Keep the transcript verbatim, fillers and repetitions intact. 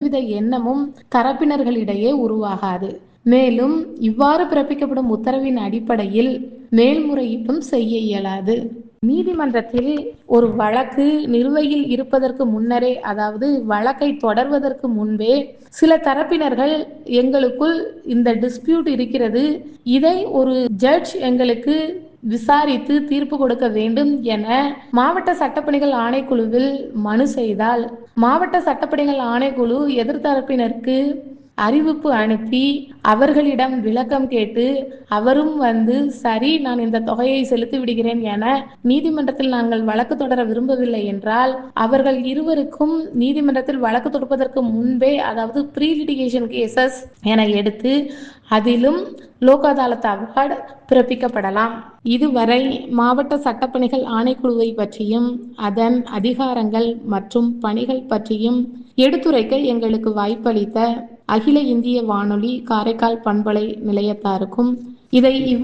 எந்தவித எண்ணமும் தரப்பினர்களிடையே உருவாகாது. மேலும் இவ்வாறு பிறப்பிக்கப்படும் உத்தரவின் அடிப்படையில் மேல்முறையீட்டும் செய்ய இயலாது. நீதிமன்றத்தில் ஒரு வழக்கு நிலுவையில் இருப்பதற்கு முன்னரே, அதாவது வழக்கை தொடர்வதற்கு முன்பே சில தரப்பினர்கள் எங்களுக்குள் இந்த டிஸ்பியூட் இருக்கிறது, இதை ஒரு ஜட்ஜ் எங்களுக்கு விசாரித்து தீர்ப்பு கொடுக்க வேண்டும் என மாவட்ட சட்டப்பணிகள் ஆணைக்குழுவில் மனு செய்தால், மாவட்ட சட்டப்பணிகள் ஆணைக்குழு எதிர்த்தரப்பினருக்கு அறிவிப்பு அனுப்பி அவர்களிடம் விளக்கம் கேட்டு அவரும் வந்து சரி நான் இந்த தொகையை செலுத்தி விடுகிறேன் என, நீதிமன்றத்தில் நாங்கள் வழக்கு தொடர விரும்பவில்லை என்றால் அவர்கள் இருவருக்கும் நீதிமன்றத்தில் வழக்கு தொடுப்பதற்கு முன்பே, அதாவது ப்ரீ லிட்டிகேஷன் கேசஸ் என எடுத்து அதிலும் லோக் அதாலத் அவார்டு பிறப்பிக்கப்படலாம். இதுவரை மாவட்ட சட்டப்பணிகள் ஆணைக்குழுவை பற்றியும் அதன் அதிகாரங்கள் மற்றும் பணிகள் பற்றியும் எடுத்துரைக்க எங்களுக்கு வாய்ப்பளித்த அகில இந்திய வானொலி காரைக்கால் பண்பலை நிலையத்தாருக்கும், இதை